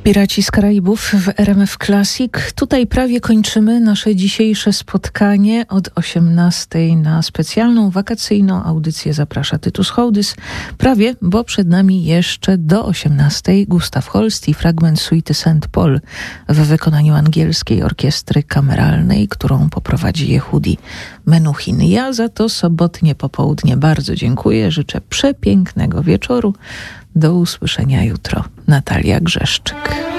Piraci z Karaibów w RMF Classic. Tutaj prawie kończymy nasze dzisiejsze spotkanie. Od 18:00 na specjalną wakacyjną audycję zaprasza Tytus Hołdys. Prawie, bo przed nami jeszcze do 18:00 Gustav Holst i fragment suity St. Paul w wykonaniu angielskiej orkiestry kameralnej, którą poprowadzi Yehudi Menuhin. Ja za to sobotnie popołudnie bardzo dziękuję. Życzę przepięknego wieczoru. Do usłyszenia jutro. Natalia Grzeszczyk.